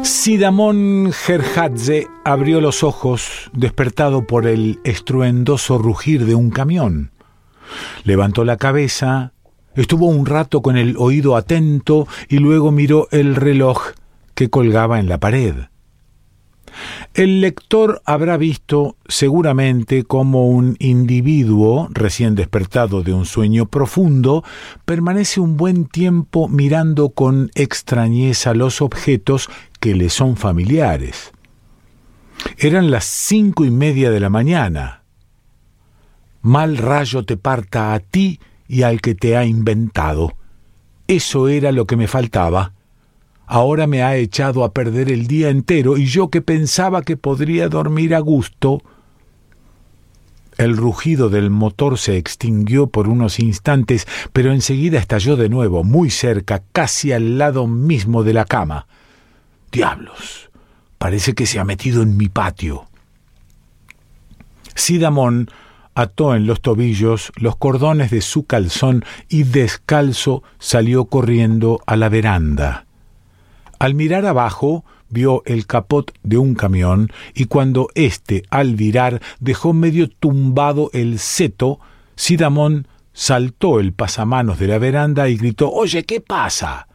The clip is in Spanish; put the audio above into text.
Sidamón Gerhadze abrió los ojos, despertado por el estruendoso rugir de un camión. Levantó la cabeza, estuvo un rato con el oído atento y luego miró el reloj que colgaba en la pared. El lector habrá visto seguramente cómo un individuo recién despertado de un sueño profundo permanece un buen tiempo mirando con extrañeza los objetos que le son familiares. Eran las 5:30 de la mañana. Mal rayo te parta a ti y al que te ha inventado. Eso era lo que me faltaba. Ahora me ha echado a perder el día entero y yo que pensaba que podría dormir a gusto. El rugido del motor se extinguió por unos instantes, pero enseguida estalló de nuevo, muy cerca, casi al lado mismo de la cama. ¡Diablos! Parece que se ha metido en mi patio. Sidamón ató en los tobillos los cordones de su calzón y descalzo salió corriendo a la veranda. Al mirar abajo, vio el capot de un camión y cuando éste, al virar, dejó medio tumbado el seto, Sidamón saltó el pasamanos de la veranda y gritó: «¡Oye, qué pasa!».